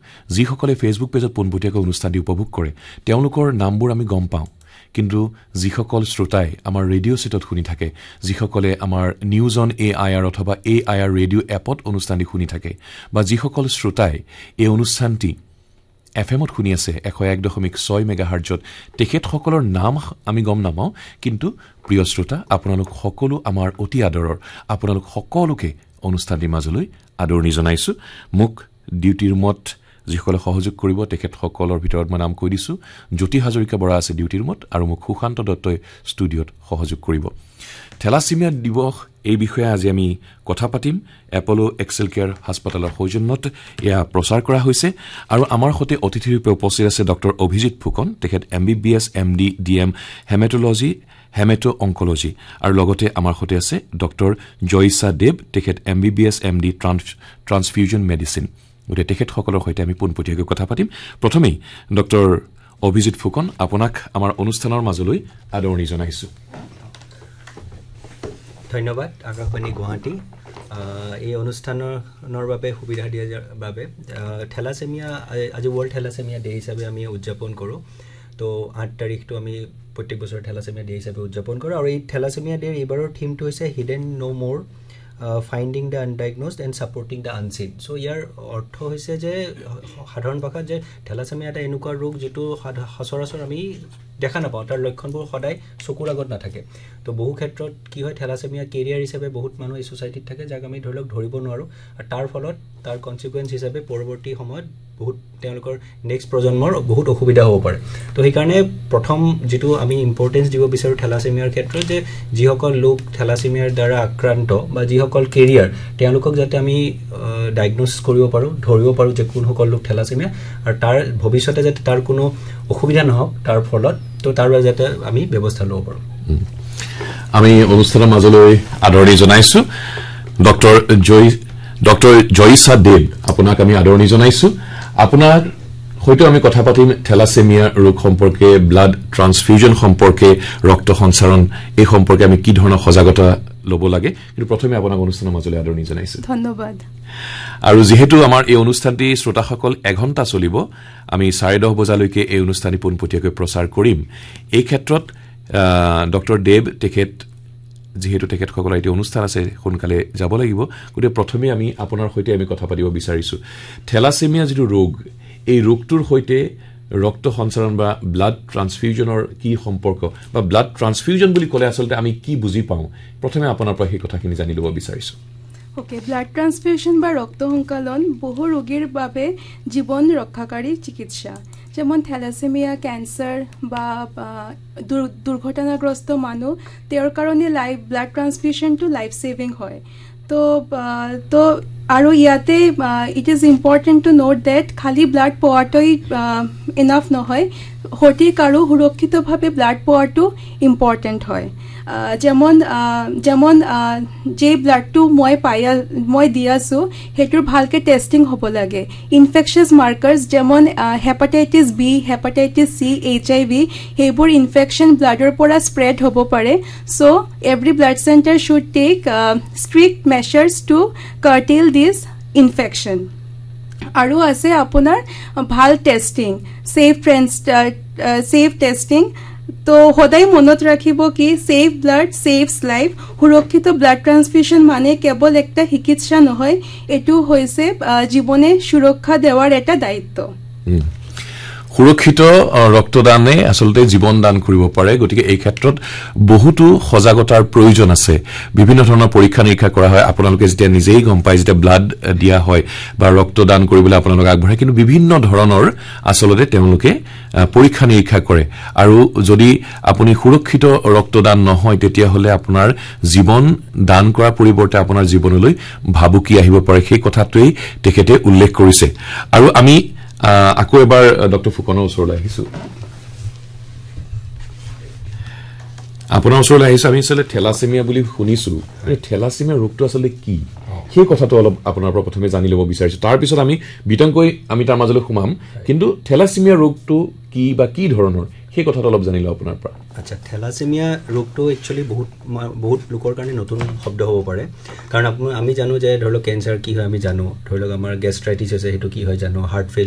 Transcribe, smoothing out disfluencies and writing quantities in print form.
যিসকলে ফেচবুক পেজত পোনপটীয়াকৈ অনুষ্ঠানটি উপভোগ কৰে তেওঁলোকৰ নামবোৰ আমি গম পাওঁ কিন্তু যিসকল শ্ৰোতাই আমাৰ ৰেডিঅ' ছেটত শুনি থাকে যিসকলে আমাৰ নিউজ অন AIR অথবা AIR ৰেডিঅ' এপত অনুষ্ঠানটি শুনি থাকে বা যিসকল শ্ৰোতাই এই অনুষ্ঠানটি এফএমত শুনি আছে 101.6 মেগাহাৰ্টজত তেখেতসকলৰ নাম আমি গম নাপাওঁ কিন্তু প্ৰিয় শ্ৰোতা আপোনালোক সকলো আমাৰ অতি আদৰৰ আপোনালোক সকলোকে অনুষ্ঠানটিৰ মাজলৈ আদৰণি জনাইছো মোক ডিউটি ৰুমত যিসকলে সহযোগ কৰিব তেখেতসকলৰ ভিতৰত মই নাম কৈ দিছো জ্যোতি হাজৰিকা বৰা আছে ডিউটি ৰুমত আৰু মোক সুশান্ত দত্তই ষ্টুডিঅ'ত সহযোগ কৰিব থেলাচিমিয়া দিৱস এই বিষয়ে আজি আমি কথা পাতিম এপলো এক্সেল কেয়াৰ হাস্পতালৰ সৌজন্যত এয়া প্ৰচাৰ কৰা হৈছে আৰু আমাৰ সৈতে অতিথি ৰূপে উপস্থিত আছে ডক্টৰ অভিজিত ফুকন তেখেত MBBS MD DM হেমেটলজি হেমেটো অংকোলজি আৰু লগতে আমাৰ সৈতে আছে ডক্টৰ জয়সা দেৱ তেখেত MBBS MD ট্ৰান্সফিউজন মেডিচিন গতিকে তেখেতসকলৰ সৈতে আমি পোনপটীয়াকৈ কথা পাতিম প্ৰথমেই ডক্টৰ অভিজিত ফুকন আপোনাক আমাৰ অনুষ্ঠানৰ মাজলৈ আদৰণি জনাইছো ধন্যবাদ আকাশবাণী গুৱাহাটী এই অনুষ্ঠানৰ বাবে সুবিধা দিয়াৰ বাবে থেলাচেমিয়া আজি ৱৰ্ল্ড থেলাচেমিয়া ডে হিচাপে আমি উদযাপন কৰোঁ তো 8 তাৰিখটো আমি প্ৰত্যেক বছৰ থেলাচেমিয়া ডে হিচাপে উদযাপন কৰোঁ আৰু এই থেলাচেমিয়া ডেৰ এইবাৰৰ থিমটো হৈছে হিডেন ন' মোৰ finding the আনডাইগন'জড and supporting the unseen চ' ইয়াৰ অৰ্থ হৈছে যে সাধাৰণ ভাষাত যে থেলাচেমিয়া এটা এনেকুৱা ৰোগ যিটো সচৰাচৰ আমি দেখা নাপাওঁ তাৰ লক্ষণবোৰ সদায় চকুৰ আগত নাথাকে তো বহু ক্ষেত্ৰত কি হয় থেলাচেমিয়া কেৰিয়াৰ হিচাপে বহুত মানুহ এই ছ'চাইটিত থাকে যাক আমি ধৰি লওক ধৰিব নোৱাৰোঁ আৰু তাৰ ফলত তাৰ কনচিকুৱেঞ্চ হিচাপে পৰৱৰ্তী সময়ত বহুত তেওঁলোকৰ নেক্সট প্ৰজন্মৰ বহুত অসুবিধা হ'ব পাৰে তো সেইকাৰণে প্ৰথম যিটো আমি ইম্পৰ্টেঞ্চ দিব বিচাৰোঁ থেলাচেমিয়াৰ ক্ষেত্ৰত যে যিসকল লোক থেলাচেমিয়াৰ দ্বাৰা আক্ৰান্ত বা যিসকল কেৰিয়াৰ তেওঁলোকক যাতে আমি ডায়েগন'জ কৰিব পাৰোঁ ধৰিব পাৰোঁ যে কোনসকল লোক থেলাচেমিয়া আৰু তাৰ ভৱিষ্যতে যাতে তাৰ কোনো অসুবিধা নহওক তাৰ ফলত তো তাৰ বাবে যাতে আমি ব্যৱস্থা ল'ব পাৰোঁ আমি অনুষ্ঠানৰ মাজলৈ আদৰণি জনাইছো ডক্টৰ জয়সা দেৱ আপোনাক আমি আদৰণি জনাইছো আপোনাৰ হয়তো আমি কথা পাতিম থেলাচেমিয়া ৰোগ সম্পৰ্কে ব্লাড ট্ৰান্সফিউজন সম্পৰ্কে ৰক্ত সঞ্চাৰণ এই সম্পৰ্কে আমি কি ধৰণৰ সজাগতা ল'ব লাগে কিন্তু প্ৰথমে আপোনাক অনুষ্ঠানৰ মাজলৈ আদৰণি জনাইছো ধন্যবাদ আৰু যেহেতু আমাৰ এই অনুষ্ঠানটি শ্ৰোতাসকল 1 ঘণ্টা চলিব আমি 10:30 বজালৈকে এই অনুষ্ঠানটি পোনপটীয়াকৈ প্ৰচাৰ কৰিম এই ক্ষেত্ৰত ডক্টৰ দেৱ তেখেত যেহেতু তেখেতসকলৰ এটি অনুষ্ঠান আছে সোনকালে যাব লাগিব গতিকে প্ৰথমে আমি আপোনাৰ সৈতে আমি কথা পাতিব বিচাৰিছো থেলাচেমিয়া যিটো ৰোগ এই ৰোগটোৰ সৈতে ৰক্ত সঞ্চাৰণ বা ব্লাড ট্ৰান্সফিউজনৰ কি সম্পৰ্ক বা ব্লাড ট্ৰান্সফিউজন বুলি ক'লে আচলতে আমি কি বুজি পাওঁ প্ৰথমে আপোনাৰ পৰা সেই কথাখিনি জানি ল'ব বিচাৰিছো ওকে ব্লাড ট্রান্সফিউশন বা রক্ত সংকলন বহু রোগীর বাবে জীবন রক্ষাকারী চিকিৎসা যেমন থ্যালাসেমিয়া ক্যান্সার বা দুর্ঘটনাগ্রস্ত মানুষ তেওঁৰ কারণে ব্লাড ট্রান্সফিউশনটো লাইফ সেভিং হয় তো আৰু ইয়াতে it is important to note date খালি ব্লাড পোৱাটোই ইনাফ নহয় সঠিক আৰু সুৰক্ষিতভাৱে ব্লাড পোৱাটো ইম্পৰ্টেণ্ট হয় যেমন যে ব্লাডটো মই দি আছোঁ সেইটোৰ ভালকৈ টেষ্টিং হ'ব লাগে ইনফেকশ্যছ মাৰ্কাৰ্ছ যেমন hepatitis B hepatitis C HIV সেইবোৰ ইনফেকশ্যন ব্লাডৰ পৰা স্প্ৰেড হ'ব পাৰে চ' every blood centre should tech strict measures two curtailed this infection আৰু আছে আপোনাৰ ভাল টেষ্টিং ছেফ টেষ্টিং তো সদায় মনত ৰাখিব কি সেফ ব্লাড সেভস লাইফ সুৰক্ষিত ব্লাড ট্ৰান্সফিউশন মানে কেৱল একটা চিকিৎসা নহয় এটো হৈছে জীৱনে সুৰক্ষা দেৱাৰ এটা দায়িত্ব সুৰক্ষিত ৰক্তদানে আসলতে জীৱন দান কৰিব পাৰে গতিকে এই ক্ষেত্ৰত বহুতো সজাগতাৰ প্ৰয়োজন আছে বিভিন্ন ধৰণৰ পৰীক্ষা নিৰীক্ষা কৰা হয় আপোনালোকে যেতিয়া নিজেই গম পায় যেতিয়া ব্লাড দিয়া হয় বা ৰক্তদান কৰিবলৈ আপোনালোক আগবঢ়ায় কিন্তু বিভিন্ন ধৰণৰ আসলতে তেওঁলোকে পৰীক্ষা নিৰীক্ষা কৰে আৰু যদি আপুনি সুৰক্ষিত ৰক্তদান নহয় তেতিয়া হলে আপোনাৰ জীৱন দান কৰাৰ পৰিৱৰ্তে আপোনাৰ জীৱনলৈ ভাবুকি আহিব পাৰে সেই কথাটোই তেখেতে উল্লেখ কৰিছে আৰু আমি আকৌ এবাৰ ডক্টৰ ফুকনৰ ওচৰলৈ আহিছো আপোনাৰ ওচৰলৈ আহিছো আমি আসলে থেলাচেমিয়া বুলি শুনিছো এই থেলাচেমিয়া ৰোগটো আসলে কি সেই কথাটো অলপ আপোনাৰ পৰা প্ৰথমে জানি ল'ব বিচাৰিছো তাৰ পিছত আমি বিতংকৈ আমি তাৰ মাজলৈ সোমাম কিন্তু থেলাচেমিয়া ৰোগটো কি বা কি ধৰণৰ সেই কথাটো অলপ জানি লওঁ আপোনাৰ পৰা আচ্ছা থেলাচেমিয়া ৰোগটো একচুয়ালি বহুত লোকৰ কাৰণে নতুন শব্দ হ'ব পাৰে কাৰণ আমি জানো যে ধৰি লওক কেঞ্চাৰ কি হয় আমি জানো ধৰি লওক আমাৰ গেষ্ট্ৰাইটিছ আছে সেইটো কি হয় জানো হাৰ্ট